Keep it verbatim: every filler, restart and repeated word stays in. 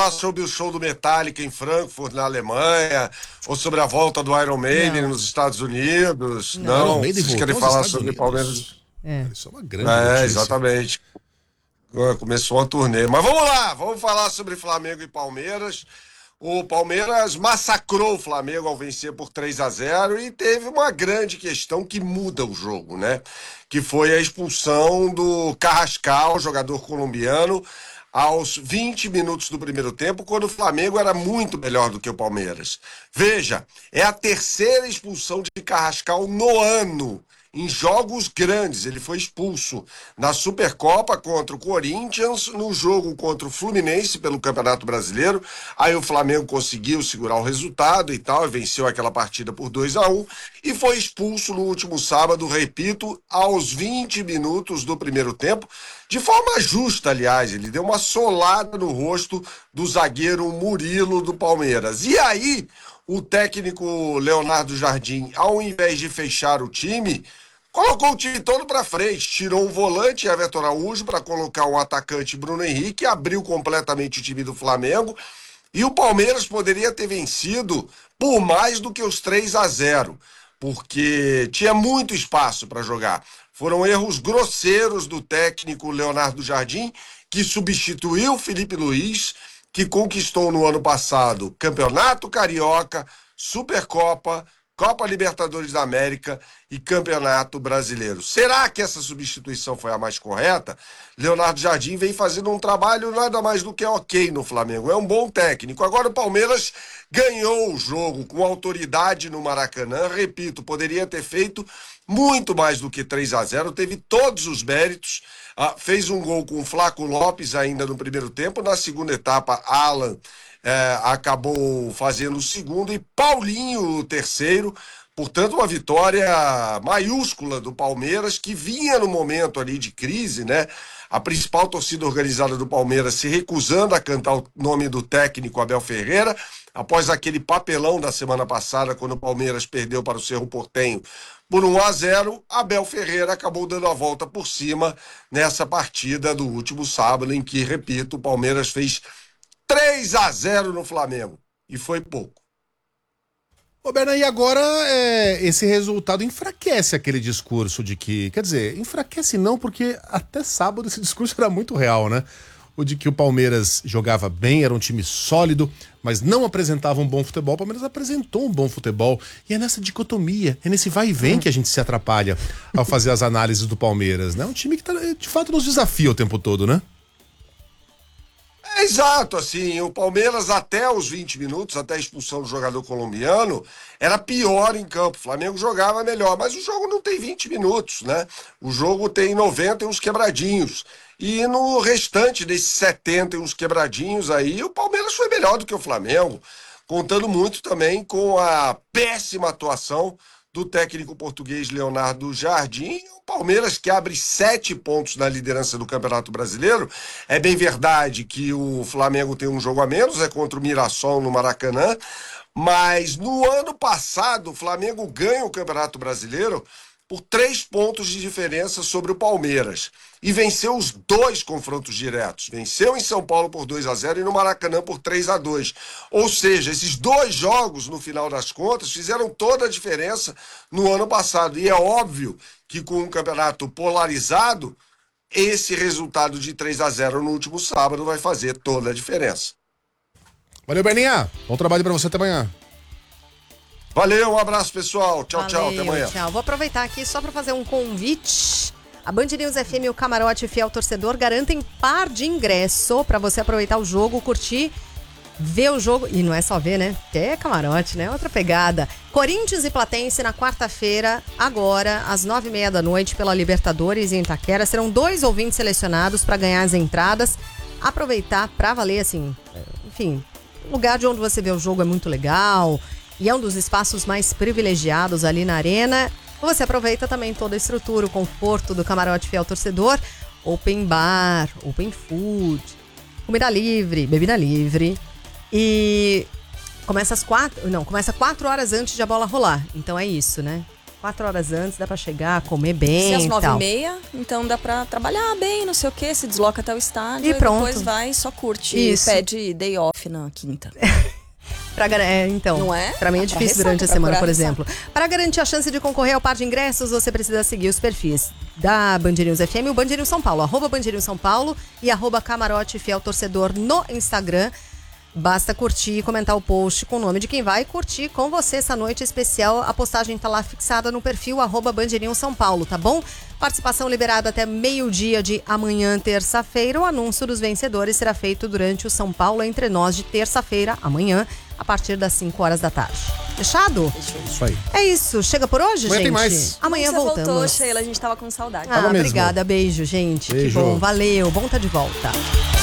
falar sobre o show do Metallica em Frankfurt, na Alemanha, ou sobre a volta do Iron Maiden nos Estados Unidos. Não, Não, Iron Maiden vocês querem voltou aos falar Estados sobre Unidos. Palmeiras? É. Isso é uma grande É, notícia. exatamente. Começou uma turnê. Mas vamos lá, vamos falar sobre Flamengo e Palmeiras. O Palmeiras massacrou o Flamengo ao vencer por três a zero e teve uma grande questão que muda o jogo, né? Que foi a expulsão do Carrascal, jogador colombiano, aos vinte minutos do primeiro tempo, quando o Flamengo era muito melhor do que o Palmeiras. Veja, é a terceira expulsão de Carrascal no ano. Em jogos grandes, ele foi expulso na Supercopa contra o Corinthians, no jogo contra o Fluminense pelo Campeonato Brasileiro. Aí o Flamengo conseguiu segurar o resultado e tal, e venceu aquela partida por dois a um, e foi expulso no último sábado, repito, aos vinte minutos do primeiro tempo, de forma justa, aliás. Ele deu uma solada no rosto do zagueiro Murilo do Palmeiras. E aí, o técnico Leonardo Jardim, ao invés de fechar o time, colocou o time todo para frente, tirou um volante, Everton Araújo, para colocar um atacante, Bruno Henrique, abriu completamente o time do Flamengo, e o Palmeiras poderia ter vencido por mais do que os três a zero, porque tinha muito espaço para jogar. Foram erros grosseiros do técnico Leonardo Jardim, que substituiu Felipe Luiz, que conquistou no ano passado Campeonato Carioca, Supercopa, Copa Libertadores da América e Campeonato Brasileiro. Será que essa substituição foi a mais correta? Leonardo Jardim vem fazendo um trabalho nada mais do que ok no Flamengo. É um bom técnico. Agora o Palmeiras ganhou o jogo com autoridade no Maracanã. Repito, poderia ter feito muito mais do que três a zero. Teve todos os méritos. Ah, fez um gol com o Flaco Lopes ainda no primeiro tempo. Na segunda etapa, Alan É, acabou fazendo o segundo e Paulinho o terceiro. Portanto, uma vitória maiúscula do Palmeiras, que vinha no momento ali de crise, né? A principal torcida organizada do Palmeiras se recusando a cantar o nome do técnico Abel Ferreira, após aquele papelão da semana passada, quando o Palmeiras perdeu para o Cerro Porteño por um a zero, Abel Ferreira acabou dando a volta por cima nessa partida do último sábado, em que, repito, o Palmeiras fez três a zero no Flamengo. E foi pouco. Ô, Berna, e agora é, esse resultado enfraquece aquele discurso de que... Quer dizer, enfraquece não, porque até sábado esse discurso era muito real, né? O de que o Palmeiras jogava bem, era um time sólido, mas não apresentava um bom futebol. O Palmeiras apresentou um bom futebol. E é nessa dicotomia, é nesse vai e vem que a gente se atrapalha ao fazer as análises do Palmeiras, né? Um time que tá, de fato nos desafia o tempo todo, né? É exato, assim, o Palmeiras até os vinte minutos, até a expulsão do jogador colombiano, era pior em campo. O Flamengo jogava melhor, mas o jogo não tem vinte minutos, né? O jogo tem noventa e uns quebradinhos. E no restante desses setenta e uns quebradinhos aí, o Palmeiras foi melhor do que o Flamengo, contando muito também com a péssima atuação do técnico português Leonardo Jardim. O Palmeiras, que abre sete pontos na liderança do Campeonato Brasileiro. É bem verdade que o Flamengo tem um jogo a menos, é contra o Mirassol no Maracanã, mas no ano passado o Flamengo ganha o Campeonato Brasileiro por três pontos de diferença sobre o Palmeiras. E venceu os dois confrontos diretos. Venceu em São Paulo por dois a zero e no Maracanã por três a dois. Ou seja, esses dois jogos, no final das contas, fizeram toda a diferença no ano passado. E é óbvio que com um campeonato polarizado, esse resultado de três a zero no último sábado vai fazer toda a diferença. Valeu, Berninha. Bom trabalho pra você, até amanhã. Valeu, um abraço, pessoal. Tchau, Valeu, tchau, até amanhã. Tchau. Vou aproveitar aqui só para fazer um convite. A Band News F M e o Camarote Fiel Torcedor garantem par de ingresso para você aproveitar o jogo, curtir, ver o jogo. E não é só ver, né? É camarote, né? Outra pegada. Corinthians e Platense na quarta-feira, agora, às nove e meia da noite, pela Libertadores em Itaquera. Serão dois ouvintes selecionados para ganhar as entradas. Aproveitar para valer, assim, enfim, o lugar de onde você vê o jogo é muito legal. E é um dos espaços mais privilegiados ali na arena. Você aproveita também toda a estrutura, o conforto do Camarote Fiel Torcedor. Open bar, open food, comida livre, bebida livre. E começa às quatro... Não, começa quatro horas antes de a bola rolar. Então é isso, né? Quatro horas antes, dá pra chegar, comer bem Se às e nove tal. e meia, então dá pra trabalhar bem, não sei o que, se desloca até o estádio E e, pronto. depois vai e só curte. Isso. E pede day off na quinta. Pra, gar- é, então, Não é? pra mim é Pra difícil ressaca, durante a pra semana, curar por a ressaca. exemplo. Para garantir a chance de concorrer ao par de ingressos, você precisa seguir os perfis da Band News F M e o Band News São Paulo, arroba Band News São Paulo e arroba Camarote Fiel Torcedor no Instagram. Basta curtir e comentar o post com o nome de quem vai curtir com você essa noite especial. A postagem tá lá fixada no perfil arroba Band News São Paulo, tá bom? Participação liberada até meio-dia de amanhã, terça-feira. O anúncio dos vencedores será feito durante o São Paulo Entre Nós de terça-feira, amanhã, a partir das cinco horas da tarde. Fechado? Isso aí. É isso. Chega por hoje, Amanhã gente? tem mais. Amanhã Você voltamos. voltou, Sheila, a gente tava com saudade. Ah, Tava mesmo. obrigada. Beijo, gente. Beijo. Que bom. Valeu. Bom tá de volta.